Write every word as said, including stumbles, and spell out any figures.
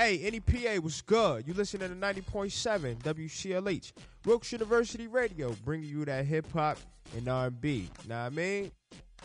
Hey, N E P A was good. You listening to ninety point seven W C L H, Wilkes University Radio, bringing you that hip hop and R and B. Know what I mean?